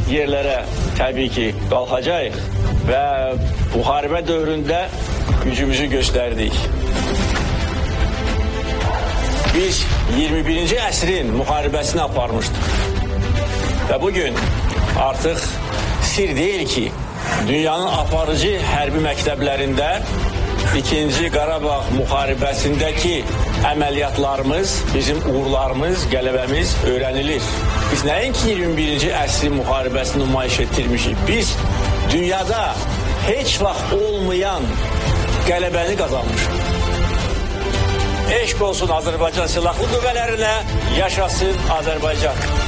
yerlərə təbii ki qalxacağıq və müharibə dövründə gücümüzü göstərdik. Biz 21-ci əsrin müharibəsini aparmışdıq və bugün artıq sir deyil ki, dünyanın aparıcı hərbi məktəblərində İkinci Qarabağ müharibəsindəki əməliyyatlarımız, bizim uğurlarımız, qələbəmiz öyrənilir. Biz nəinki 21-ci əsrin müharibəsini nümayiş etdirmişik. Biz dünyada heç vaxt olmayan qələbəni qazanmışıq. Eşq olsun Azərbaycan Silahlı Qüvvələrinə, yaşasın Azərbaycan.